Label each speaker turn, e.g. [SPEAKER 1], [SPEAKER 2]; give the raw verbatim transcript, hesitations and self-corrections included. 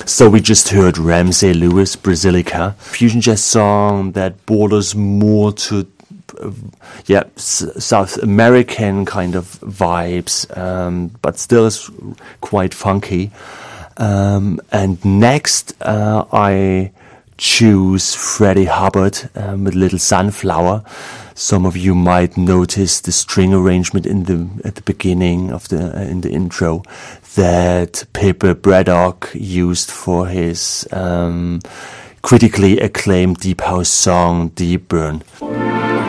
[SPEAKER 1] So we just heard Ramsey Lewis, Brazilica, fusion jazz song that borders more to uh, yeah S- South American kind of vibes, um, but still is quite funky. Um, and next uh, I choose Freddie Hubbard um, with Little Sunflower. Some of you might notice the string arrangement in the at the beginning of the uh, in the intro that Pippa Braddock used for his um, critically acclaimed deep house song Deep Burn.